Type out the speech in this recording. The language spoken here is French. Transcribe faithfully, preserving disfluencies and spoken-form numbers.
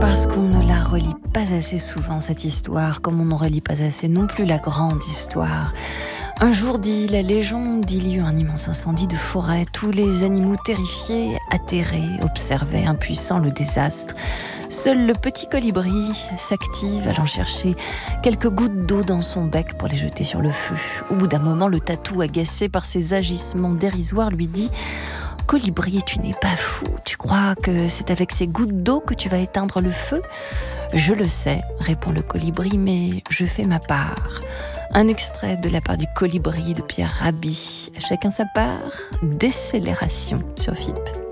Parce qu'on ne la relit pas assez souvent, cette histoire, comme on ne relit pas assez non plus la grande histoire. Un jour, dit la légende, il y eut un immense incendie de forêt. Tous les animaux terrifiés, atterrés, observaient impuissants le désastre. Seul le petit colibri s'active, allant chercher quelques gouttes d'eau dans son bec pour les jeter sur le feu. Au bout d'un moment, le tatou, agacé par ses agissements dérisoires, lui dit « Colibri, tu n'es pas fou. Tu crois que c'est avec ces gouttes d'eau que tu vas éteindre le feu ?»« Je le sais, répond le colibri, mais je fais ma part. » Un extrait de la part du colibri de Pierre Rabhi. Chacun sa part, décélération sur F I P.